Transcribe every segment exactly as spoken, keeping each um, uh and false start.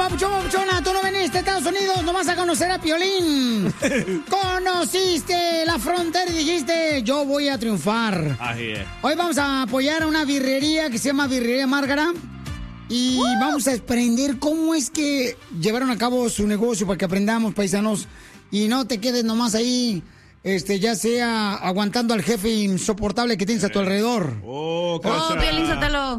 papuchón, papuchona, tú no viniste a Estados Unidos nomás a conocer a Piolín. Conociste la frontera y dijiste, yo voy a triunfar. Así es. Hoy vamos a apoyar a una birrería que se llama Birrería Márgara. Y uh. vamos a aprender cómo es que llevaron a cabo su negocio para que aprendamos, paisanos. Y no te quedes nomás ahí, este, ya sea aguantando al jefe insoportable que tienes a tu alrededor. Oh, oh Piolín, sótalo.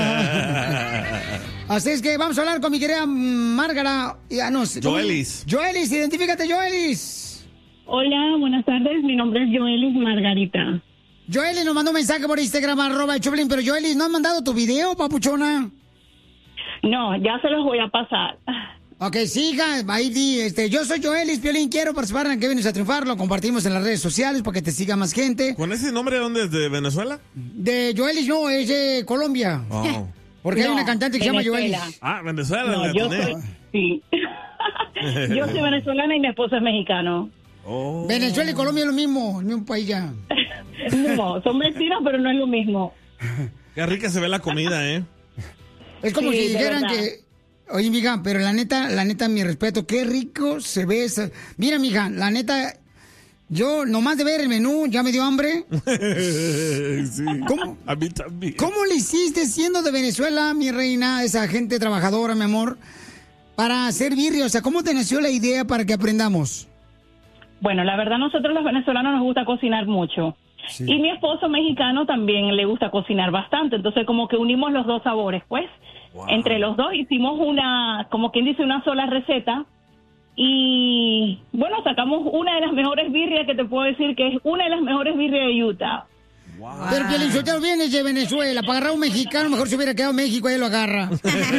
Así es que vamos a hablar con mi querida Márgara. Ah, no, Joelis. Joelis, identifícate, Joelis. Hola, buenas tardes. Mi nombre es Joelis Margarita. Joelis nos mandó un mensaje por Instagram, arroba el Choplin, pero Joelis, ¿no has mandado tu video, papuchona? No, ya se los voy a pasar. Ok, siga, ahí di, este, yo soy Joelis, Piolín, quiero participar en Que Vienes a Triunfar, lo compartimos en las redes sociales para que te siga más gente. ¿Con ese nombre de dónde es? ¿De Venezuela? De Joelis no, es de Colombia. Oh. Porque no, hay una cantante que Venezuela. se llama Joelis. Ah, Venezuela. No, yo soy, sí. Yo soy venezolana y mi esposo es mexicano. Oh. Venezuela y Colombia es lo mismo, el mismo país ya. No, son vecinos, pero no es lo mismo. Qué rica se ve la comida, ¿eh? Es como Sí, si de dijeran verdad. que... Oye, mija, pero la neta, la neta, mi respeto, qué rico se ve esa... Mira, mija, la neta, yo nomás de ver el menú ya me dio hambre. Sí, ¿Cómo? A mí también. ¿Cómo le hiciste siendo de Venezuela, mi reina, esa gente trabajadora, mi amor, para hacer birria? O sea, ¿cómo te nació la idea para que aprendamos? Bueno, la verdad, nosotros los venezolanos nos gusta cocinar mucho. Sí. Y mi esposo mexicano también le gusta cocinar bastante. Entonces, como que unimos los dos sabores, pues. Wow. Entre los dos hicimos una, como quien dice, una sola receta. Y, bueno, sacamos una de las mejores birrias que te puedo decir que es una de las mejores birrias de Utah. Wow. Pero que el insultado viene de Venezuela. Para agarrar a un mexicano, mejor se hubiera quedado en México, ahí lo agarra.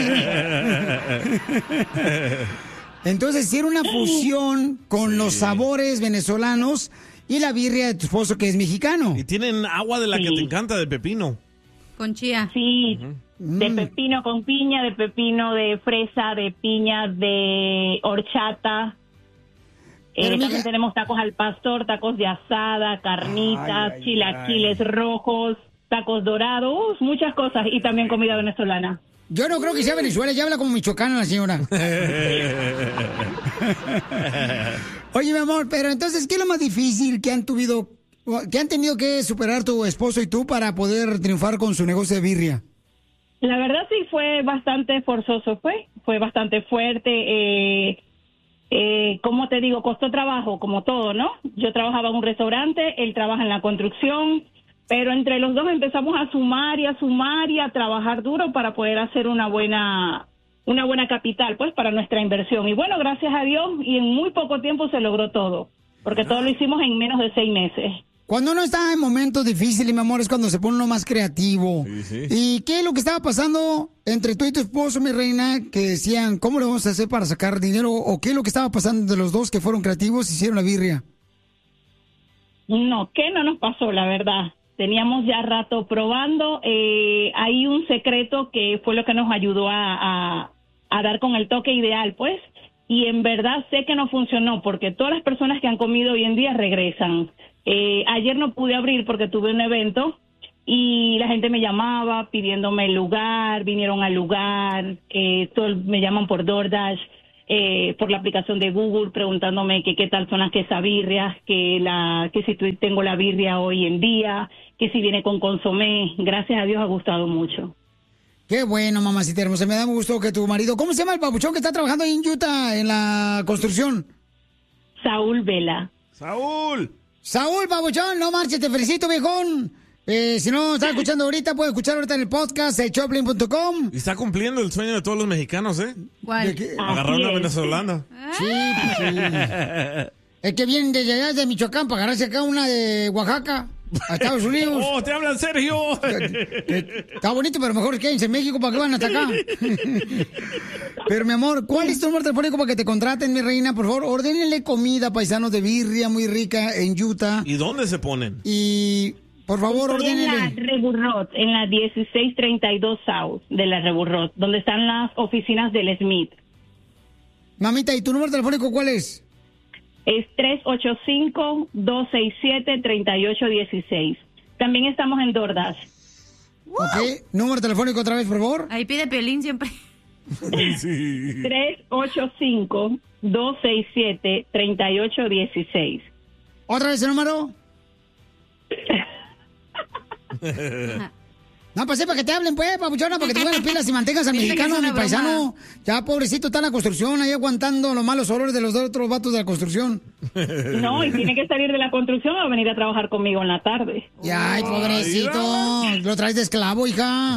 Entonces, hicieron una fusión con Sí. los sabores venezolanos y la birria de tu esposo, que es mexicano. Y tienen agua de la Sí. que te encanta, de pepino. Con chía. Sí, Ujú. de Mm. pepino con piña, de pepino de fresa, de piña, de horchata. Eh, Pero, mija- también tenemos tacos al pastor, tacos de asada, carnitas, Ay, ay, chilaquiles rojos, tacos dorados, muchas cosas. Y también comida venezolana. Yo no creo que sea Venezuela, ya habla como michoacana la señora. Oye, mi amor, pero entonces, ¿qué es lo más difícil que han tenido, que han tenido que superar tu esposo y tú para poder triunfar con su negocio de birria? La verdad sí fue bastante forzoso, fue, fue bastante fuerte. Eh, eh, como te digo, costó trabajo, como todo, ¿no? Yo trabajaba en un restaurante, él trabaja en la construcción, pero entre los dos empezamos a sumar y a sumar y a trabajar duro para poder hacer una buena, una buena capital, pues, para nuestra inversión. Y bueno, gracias a Dios, y en muy poco tiempo se logró todo, porque todo lo hicimos en menos de seis meses. Cuando uno está en momentos difíciles, mi amor, es cuando se pone uno más creativo. Sí, sí. ¿Y qué es lo que estaba pasando entre tú y tu esposo, mi reina? Que decían, ¿cómo le vamos a hacer para sacar dinero? ¿O qué es lo que estaba pasando de los dos que fueron creativos y hicieron la birria? No, ¿qué no nos pasó, la verdad? Teníamos ya rato probando. Eh, hay un secreto que fue lo que nos ayudó a, a, a dar con el toque ideal, pues. Y en verdad sé que no funcionó, porque todas las personas que han comido hoy en día regresan. Eh, ayer no pude abrir porque tuve un evento y la gente me llamaba pidiéndome el lugar, vinieron al lugar, eh, todo, me llaman por DoorDash, eh, por la aplicación de Google, preguntándome que qué tal son las quesabirrias, que la que si tu- tengo la birria hoy en día, que si viene con consomé. Gracias a Dios ha gustado mucho. Qué bueno, mamacita hermosa. Me da gusto que tu marido... ¿Cómo se llama el papuchón que está trabajando ahí en Utah, en la construcción? Saúl Vela. ¡Saúl! Saúl, papuchón, no marches, te felicito, viejón. Eh, si no estás escuchando ahorita, puedes escuchar ahorita en el podcast de choplin punto com. Y está cumpliendo el sueño de todos los mexicanos, ¿eh? ¿Cuál? ¿De qué? Agarrar Así una es. venezolana. Sí, pues sí. Es que vienen desde allá de Michoacán para agarrarse acá una de Oaxaca, a Estados Unidos. ¡Oh, te hablan Sergio! Está bonito, pero mejor quédense en México para que van hasta acá. Pero, mi amor, ¿cuál es tu número telefónico para que te contraten, mi reina? Por favor, ordénenle comida, paisanos, de birria muy rica en Utah. ¿Y dónde se ponen? Y, por favor, Estoy en la ordénenle. Reburrot, en la dieciséis treinta y dos South de la Reburrot, donde están las oficinas del Smith. Mamita, ¿y tu número telefónico cuál es? Es tres ocho cinco, dos seis siete, tres ocho uno seis. También estamos en DoorDash. Ok, número telefónico otra vez, por favor. Ahí pide Piolín siempre. Sí. tres ocho cinco, dos seis siete, tres ocho uno seis. ¿Otra vez el número? No, pues sí, para que te hablen, pues, papuchona, para que te pongan las pilas y mantengas al Dice que mexicano, es mi una paisano. Ya, pobrecito, está en la construcción, ahí aguantando los malos olores de los otros vatos de la construcción. No, y tiene que salir de la construcción o venir a trabajar conmigo en la tarde. Y ay, pobrecito, lo traes de esclavo, hija.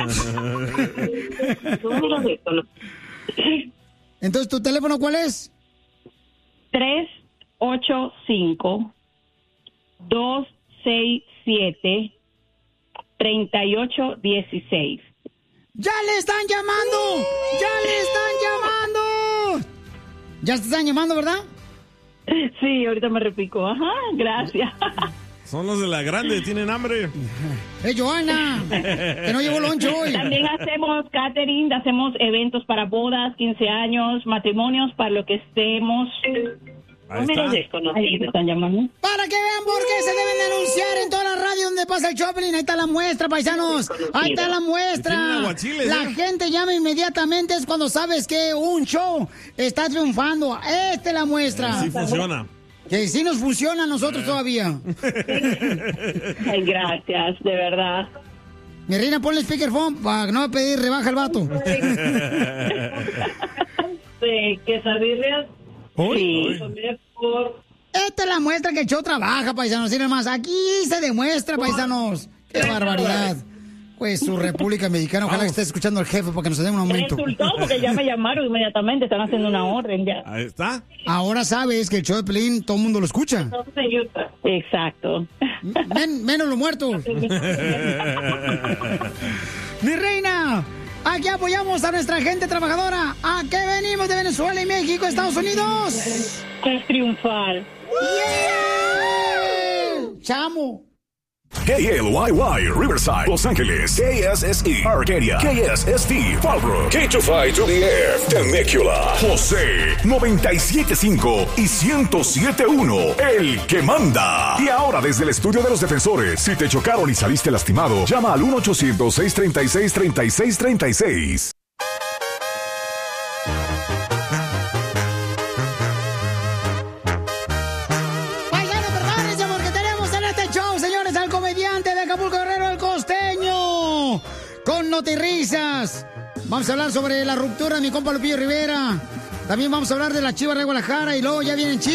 Entonces, ¿tu teléfono cuál es? tres ocho cinco, dos seis siete, tres ocho uno seis. ¡Ya le están llamando! ¡Ya le están llamando! ¿Ya te están llamando, verdad? Sí, ahorita me repico. Ajá, gracias. Son los de la grande, tienen hambre. ¡Eh, Joana! Que no llevo lonche hoy. También hacemos catering, hacemos eventos para bodas, quince años, matrimonios, para lo que estemos. Ahí está. Ahí me están llamando. Para que vean por qué se deben denunciar en toda la radio donde pasa el Choplin. Ahí está la muestra, paisanos. Ahí está la Y tienen muestra. aguachiles, La ¿eh? gente llama inmediatamente. Es cuando sabes que un show está triunfando. Esta es la muestra. Sí funciona. Que sí nos funciona a nosotros todavía. Ay, gracias, de verdad. Mi reina, ponle speakerphone para no pedir rebaja al vato. Sí, quesadillas. Sí, por... Esta es la muestra que el show trabaja, paisanos. Y más, aquí se demuestra, paisanos. ¡Qué barbaridad! Pues su República Mexicana, ojalá que esté escuchando al jefe para que nos den un aumento. Resultó porque ya me llamaron inmediatamente, están haciendo una orden ya. Ahí está. Ahora sabes que el show de Pelín todo el mundo lo escucha. Exacto. Men- menos los muertos. Mi reina, aquí apoyamos a nuestra gente trabajadora. ¿A qué venimos de Venezuela y México, Estados Unidos? Es triunfar. ¡Yeah! ¡Chamo! K L Y Y, Riverside, Los Ángeles, K S S E, Arcadia, K S S T, Fallbrook, K two five to the F, Temecula, José, noventa y siete punto cinco y ciento siete punto uno, el que manda. Y ahora desde el estudio de los defensores, si te chocaron y saliste lastimado, llama al uno ochocientos, seiscientos treinta y seis, treinta y seis treinta y seis. Paisanos, prepárense porque tenemos en este show, señores, al comediante de Acapulco Guerrero, el Costeño, con notirrisas. Vamos a hablar sobre la ruptura de mi compa Lupillo Rivera. También vamos a hablar de la Chivas de Guadalajara y luego ya vienen Chivas.